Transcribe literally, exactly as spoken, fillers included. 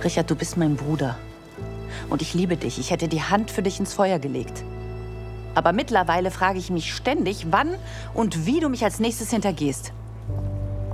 Richard, du bist mein Bruder. Und ich liebe dich. Ich hätte die Hand für dich ins Feuer gelegt. Aber mittlerweile frage ich mich ständig, wann und wie du mich als nächstes hintergehst.